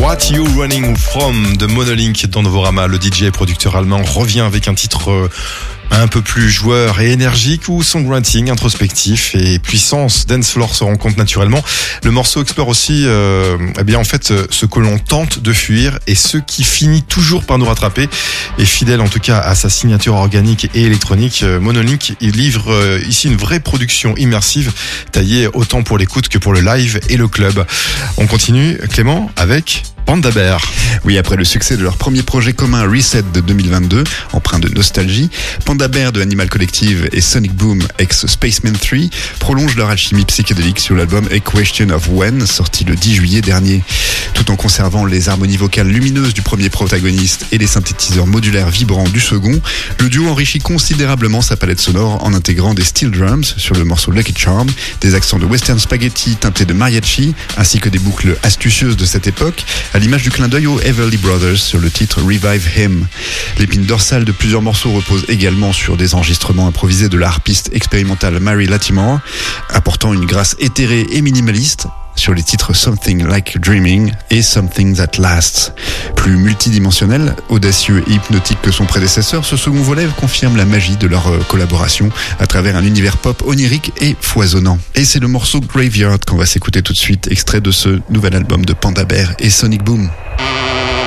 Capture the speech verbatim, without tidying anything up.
What You Running From de Monolink dans Novorama. Le D J et producteur allemand revient avec un titre euh, un peu plus joueur et énergique où songwriting, introspectif et puissance dance floor se rencontrent naturellement. Le morceau explore aussi euh, eh bien en fait ce que l'on tente de fuir et ce qui finit toujours par nous rattraper. Et fidèle en tout cas à sa signature organique et électronique, Monolink il livre euh, ici une vraie production immersive taillée autant pour l'écoute que pour le live et le club. On continue Clément avec Panda Bear. Oui, après le succès de leur premier projet commun Reset de deux mille vingt-deux, empreint de nostalgie, Panda Bear de Animal Collective et Sonic Boom ex Spaceman trois prolongent leur alchimie psychédélique sur l'album A Question of When, sorti le dix juillet dernier. Tout en conservant les harmonies vocales lumineuses du premier protagoniste et les synthétiseurs modulaires vibrants du second, le duo enrichit considérablement sa palette sonore en intégrant des steel drums sur le morceau Lucky Charm, des accents de western spaghetti teintés de mariachi, ainsi que des boucles astucieuses de cette époque, à l'image du clin d'œil aux Everly Brothers sur le titre Revive Him. L'épine dorsale de plusieurs morceaux repose également sur des enregistrements improvisés de la harpiste expérimentale Mary Latimore, apportant une grâce éthérée et minimaliste sur les titres Something Like Dreaming et Something That Lasts. Plus multidimensionnel, audacieux et hypnotique que son prédécesseur, ce second volet confirme la magie de leur collaboration à travers un univers pop onirique et foisonnant. Et c'est le morceau Graveyard qu'on va s'écouter tout de suite, extrait de ce nouvel album de Panda Bear et Sonic Boom.